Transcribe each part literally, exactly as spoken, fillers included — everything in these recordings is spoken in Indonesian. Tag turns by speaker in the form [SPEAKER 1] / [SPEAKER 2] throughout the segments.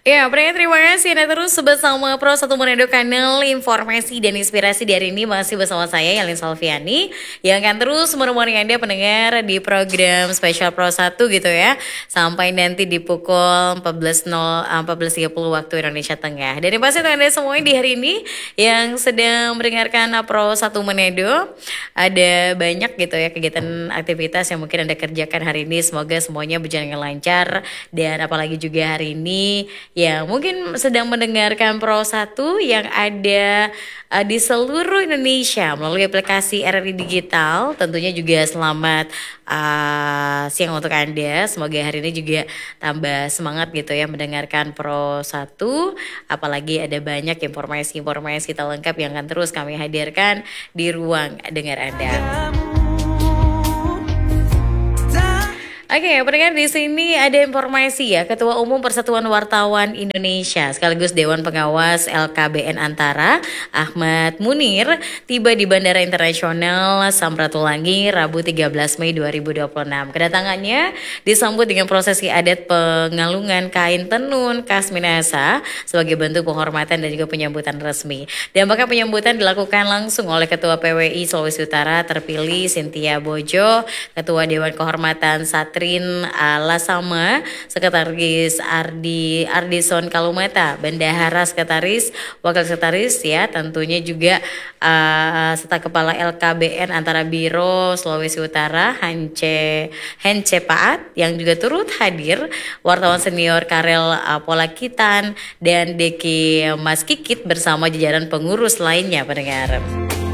[SPEAKER 1] Ya, pendengar terima kasih Anda terus bersama Pro satu Manado Kanal informasi dan inspirasi di hari ini masih bersama saya Yalin Salviani yang akan terus menemani Anda pendengar di program spesial Pro satu gitu ya sampai nanti di pukul empat belas tiga puluh waktu Indonesia Tengah. Dan yang pasti untuk Anda semua di hari ini yang sedang mendengarkan Pro satu Manado, ada banyak gitu ya kegiatan aktivitas yang mungkin Anda kerjakan hari ini, semoga semuanya berjalan dengan lancar. Dan apalagi juga hari ini yang mungkin sedang mendengarkan Pro satu yang ada uh, di seluruh Indonesia melalui aplikasi R R I Digital. Tentunya juga selamat uh, siang untuk Anda. Semoga hari ini juga tambah semangat gitu ya mendengarkan Pro satu. Apalagi ada banyak informasi-informasi terlengkap yang akan terus kami hadirkan di ruang dengar Anda. Oke, okay, pendengar di sini ada informasi ya, Ketua Umum Persatuan Wartawan Indonesia sekaligus Dewan Pengawas L K B N Antara Ahmad Munir tiba di Bandara Internasional Samratulangi Rabu tiga belas Mei dua ribu dua puluh enam. Kedatangannya disambut dengan prosesi adat pengalungan kain tenun khas Minahasa sebagai bentuk penghormatan dan juga penyambutan resmi. Dan bahkan penyambutan dilakukan langsung oleh Ketua P W I Sulawesi Utara terpilih Cynthia Bojo, Ketua Dewan Kehormatan Satri Rin Lasama, Sekretaris Ardi Ardison Kalumata, Bendahara Sekretaris, Wakil Sekretaris ya, tentunya juga uh, serta Kepala L K B N Antara Biro Sulawesi Utara Hance Hence Paat yang juga turut hadir, wartawan senior Karel uh, Polakitan dan Deki Mas Kikit bersama jajaran pengurus lainnya pendengar.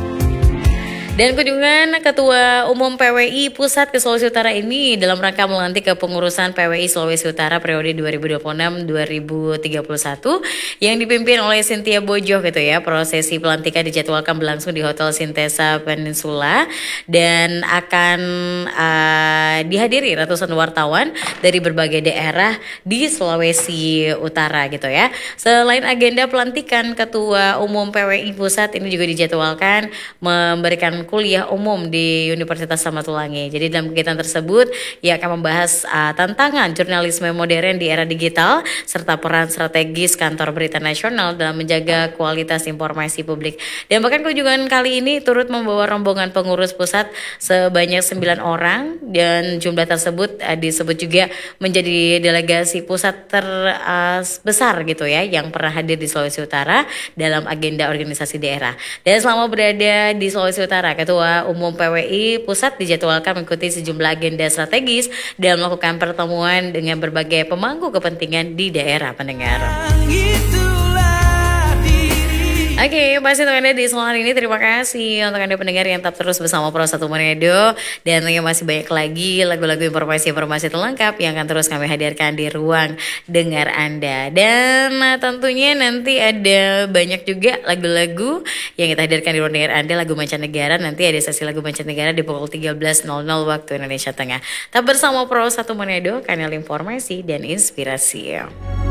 [SPEAKER 1] Dan kunjungan Ketua Umum P W I Pusat ke Sulawesi Utara ini dalam rangka melantik kepengurusan P W I Sulawesi Utara periode dua ribu dua puluh enam sampai dua ribu tiga puluh satu yang dipimpin oleh Cynthia Bojo gitu ya. Prosesi pelantikan dijadwalkan berlangsung di Hotel Sintesa Peninsula dan akan uh, dihadiri ratusan wartawan dari berbagai daerah di Sulawesi Utara gitu ya. Selain agenda pelantikan Ketua Umum P W I Pusat, ini juga dijadwalkan memberikan kuliah umum di Universitas Samratulangi. Jadi dalam kegiatan tersebut ia akan membahas uh, tantangan jurnalisme modern di era digital serta peran strategis kantor berita nasional dalam menjaga kualitas informasi publik. Dan bahkan kunjungan kali ini turut membawa rombongan pengurus pusat sebanyak sembilan orang dan jumlah tersebut uh, disebut juga menjadi delegasi pusat terbesar uh, gitu ya yang pernah hadir di Sulawesi Utara dalam agenda organisasi daerah. Dan selama berada di Sulawesi Utara, Ketua Umum P W I Pusat dijadwalkan mengikuti sejumlah agenda strategis dan melakukan pertemuan dengan berbagai pemangku kepentingan di daerah pendengar. Oke, okay, pasti untuk Anda di seluruh hari ini terima kasih untuk Anda pendengar yang tetap terus bersama Pro satu Manado, dan tentunya masih banyak lagi lagu-lagu informasi-informasi terlengkap yang akan terus kami hadirkan di ruang dengar Anda. Dan nah, tentunya nanti ada banyak juga lagu-lagu yang kita hadirkan di ruang dengar Anda, lagu mancanegara. Nanti ada sesi lagu mancanegara di pukul tiga belas waktu Indonesia Tengah. Tetap bersama Pro satu Manado, kanal informasi dan inspirasi.